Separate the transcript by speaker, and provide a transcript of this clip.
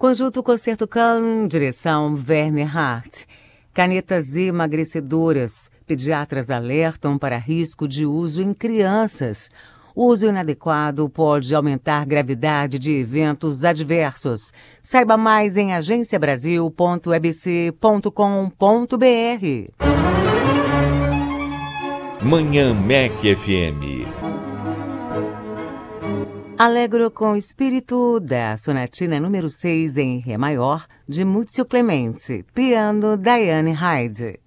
Speaker 1: Conjunto Concerto Calm, direção Werner Hart. Canetas emagrecedoras. Pediatras alertam para risco de uso em crianças. O uso inadequado pode aumentar gravidade de eventos adversos. Saiba mais em agenciabrasil.ebc.com.br.
Speaker 2: Manhã MEC FM.
Speaker 1: Alegro com o espírito da sonatina número 6 em Ré maior, de Muzio Clemente, piano Diane Hyde.